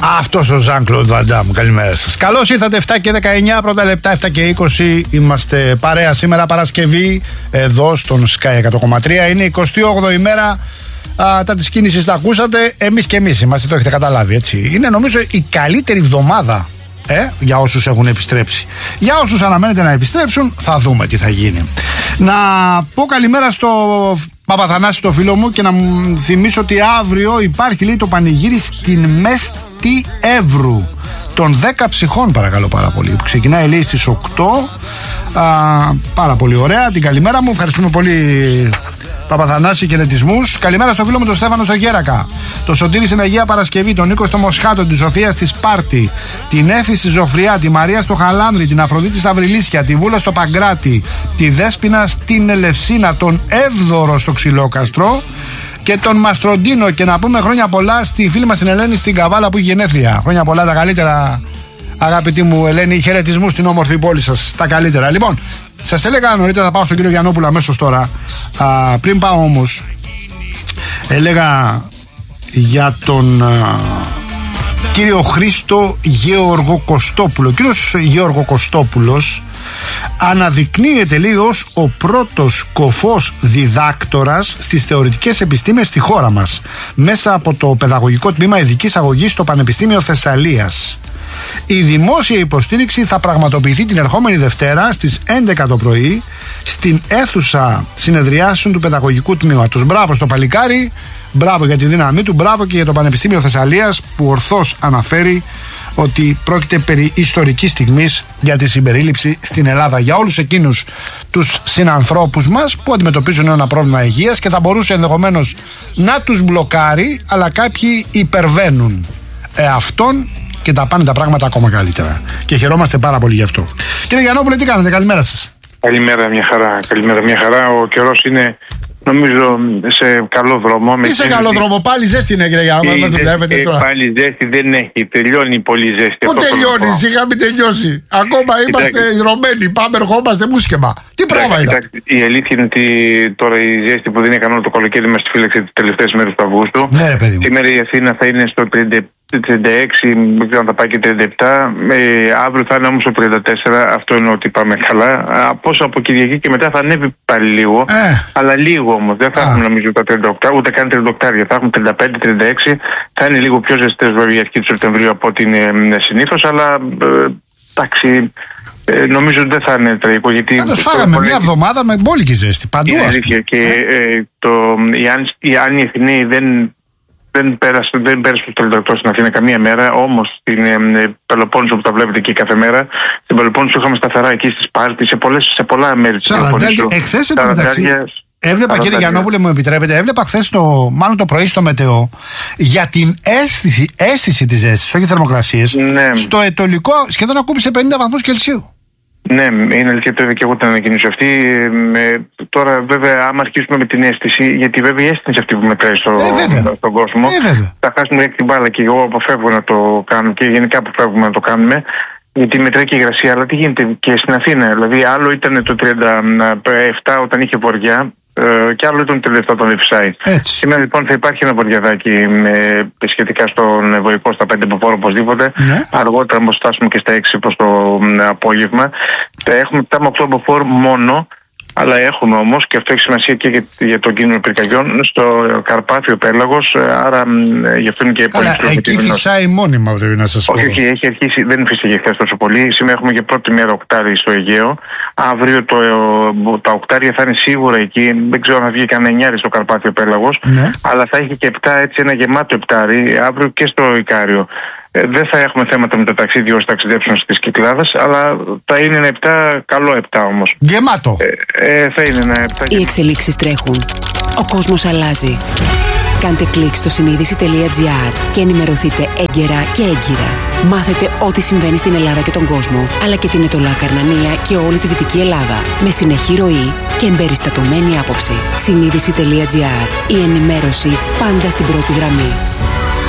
Αυτός ο Jean-Claude Van Damme. Καλημέρα σας. Καλώς ήρθατε. 7 και 19 πρώτα λεπτά, 7 και 20. Είμαστε παρέα σήμερα, Παρασκευή, εδώ στον Sky 100,3. Είναι 28η ημέρα. Τα της κίνησης τα ακούσατε. Εμείς και εμείς είμαστε, το έχετε καταλάβει, έτσι. Είναι νομίζω η καλύτερη εβδομάδα για όσους έχουν επιστρέψει. Για όσους αναμένεται να επιστρέψουν, θα δούμε τι θα γίνει. Να πω καλημέρα στο Παπαθανάση, το φίλο μου, και να μου θυμίσω ότι αύριο υπάρχει, λέει, το πανηγύρι στην Μέστη Εύρου των 10 ψυχών, παρακαλώ πάρα πολύ, που ξεκινάει, λέει, στις 8. Πάρα πολύ ωραία. Την καλημέρα μου, ευχαριστούμε πολύ, Παπαθανάση, χαιρετισμούς. Καλημέρα στο φίλο μου τον Στέφανο στο Γέρακα, το Σωτήρη στην Αγία Παρασκευή, τον Νίκο στο Μοσχάτο, τη Σοφία στη Σπάρτη, την Έφη στη Ζωφριά, τη Μαρία στο Χαλάνδρη, την Αφροδίτη στα Βρυλίσια, τη Βούλα στο Παγκράτη, τη Δέσποινα στην Ελευσίνα, τον Εύδωρο στο Ξυλόκαστρο και τον Μαστροντίνο. Και να πούμε χρόνια πολλά στη φίλη μας την Ελένη στην Καβάλα που έχει γενέθλια. Χρόνια πολλά, τα καλύτερα, αγαπητή μου Ελένη. Χαιρετισμούς στην όμορφη πόλη σας, τα καλύτερα. Λοιπόν, σας έλεγα νωρίτερα, θα πάω στον κύριο Γιαννόπουλο αμέσως τώρα. Πριν πάω όμως, έλεγα για τον κύριο Χρήστο Γεωργοκοστόπουλο. Ο κύριος Γεωργοκοστόπουλος αναδεικνύεται, λέει, ως ο πρώτος κοφός διδάκτορας στις θεωρητικές επιστήμες στη χώρα μας, μέσα από το Παιδαγωγικό Τμήμα Ειδικής Αγωγής στο Πανεπιστήμιο Θεσσαλίας. Η δημόσια υποστήριξη θα πραγματοποιηθεί την ερχόμενη Δευτέρα στις 11 το πρωί στην αίθουσα συνεδριάσεων του Παιδαγωγικού Τμήματος. Μπράβο στο παλικάρι, μπράβο για τη δύναμή του, μπράβο και για το Πανεπιστήμιο Θεσσαλίας που ορθώς αναφέρει ότι πρόκειται περί ιστορικής στιγμής για τη συμπερίληψη στην Ελλάδα. Για όλους εκείνους τους συνανθρώπους μας που αντιμετωπίζουν ένα πρόβλημα υγείας και θα μπορούσε ενδεχομένως να τους μπλοκάρει, αλλά κάποιοι υπερβαίνουν αυτόν και τα πάνε τα πράγματα ακόμα καλύτερα. Και χαιρόμαστε πάρα πολύ γι' αυτό. Κύριε Γιαννόπουλε, τι κάνετε, καλημέρα σας. Καλημέρα, μια χαρά. Καλημέρα, μια χαρά. Ο καιρός είναι, νομίζω, σε καλό δρόμο. Τι σε καλό δρόμο, πάλι ζέστη είναι, κύριε Γιαννόπουλε. Πάλι ζέστη δεν έχει. Τελειώνει πολύ ζέστη. Πού τελειώνει, σιγά μην τελειώσει. Ακόμα είμαστε ιδρωμένοι. Πάμε, ερχόμαστε μουσκεμα. Τι πράγμα είναι. Η αλήθεια είναι ότι τώρα η ζέστη που δεν έκανε όλο το καλοκαίρι μας τη φύλαξε τις τελευταίες μέρες του Αυγούστου. Ναι, παιδί μου. Σήμερα η Αθήνα θα είναι στο 36, δεν ξέρω αν θα πάει και 37. Αύριο θα είναι όμως στο 34. Αυτό είναι ότι πάμε καλά. Από Κυριακή και μετά θα ανέβει πάλι λίγο. Αλλά λίγο όμως. Δεν θα έχουμε, νομίζω, τα 38, ούτε καν 38. Θα έχουμε 35-36. Θα είναι λίγο πιο ζεστές, βέβαια, η αρχή του Σεπτεμβρίου από ό,τι είναι συνήθως. Αλλά εντάξει. Νομίζω ότι δεν θα είναι τραγικό, γιατί φάγαμε μια εβδομάδα με μπόλικη ζέστη παντού. Είναι αλήθεια. Και αν οι Αθηναίοι δεν πέρασε το τελετουργικό στην Αθήνα καμία μέρα, όμως στην Πελοπόννησο που τα βλέπετε εκεί κάθε μέρα, στην Πελοπόννησο είχαμε σταθερά εκεί στη Σπάρτη, σε πολλά μέρη της Πελοπόννησου. Εχθές εντωμεταξύ έβλεπα, κύριε Γιαννόπουλε, μου επιτρέπετε, έβλεπα χθες μάλλον το πρωί στο Μετεό για την αίσθηση της ζέστης, όχι θερμοκρασίες. Ναι. Στο Αιτωλικό σχεδόν ακούμπησε 50 βαθμούς Κελσίου. Ναι, είναι αλήθεια, το είδα και εγώ την ανακοίνωση αυτή. Τώρα, βέβαια, άμα αρχίσουμε με την αίσθηση, γιατί βέβαια η αίσθηση είναι αυτή που μετράει στον κόσμο, θα χάσουμε direct την μπάλα και εγώ αποφεύγω να το κάνω και γενικά αποφεύγουμε να το κάνουμε. Γιατί μετράει και η υγρασία, αλλά τι γίνεται και στην Αθήνα. Δηλαδή, άλλο ήταν το 37 όταν είχε βορειά, και άλλο ήταν το 37 όταν δεν φυσάει. Σήμερα λοιπόν θα υπάρχει ένα βοριαδάκι σχετικά στον Ευωικό στα 5 μποφόρ οπωσδήποτε. Ναι. Αργότερα όμως φτάσουμε και στα 6 προς το απόγευμα. Έχουμε 7 με 8 μποφόρ μόνο. Αλλά έχουμε όμως, και αυτό έχει σημασία και για τον κίνδυνο πυρκαγιών, στο Καρπάθιο πέλαγος. Άρα γι' αυτό είναι και πολύ σημαντικό. Εκεί φυσάει μόνιμα, πρέπει να σας πω. Όχι, έχει αρχίσει, δεν φύσαγε χθες τόσο πολύ. Σήμερα έχουμε και πρώτη μέρα οκτάρι στο Αιγαίο. Αύριο τα οκτάρια θα είναι σίγουρα εκεί. Δεν ξέρω αν θα βγει κανένα εννιάρι στο Καρπάθιο πέλαγος. Ναι. Αλλά θα έχει και 7, έτσι, ένα γεμάτο επτάρι αύριο και στο Ικάριο. Δεν θα έχουμε θέματα με το ταξίδι όσοι ταξιδέψουν στις Κυκλάδες, αλλά θα είναι ένα 7, καλό 7 όμως. Γεμάτο. Θα είναι ένα 7. Οι εξελίξεις τρέχουν. Ο κόσμος αλλάζει. Κάντε κλικ στο συνείδηση.gr και ενημερωθείτε έγκαιρα και έγκυρα. Μάθετε ό,τι συμβαίνει στην Ελλάδα και τον κόσμο, αλλά και την Ετωλά Καρνανία και όλη τη Δυτική Ελλάδα. Με συνεχή ροή και εμπεριστατωμένη άποψη. Συνείδηση.gr. Η ενημέρωση πάντα στην πρώτη γραμμή.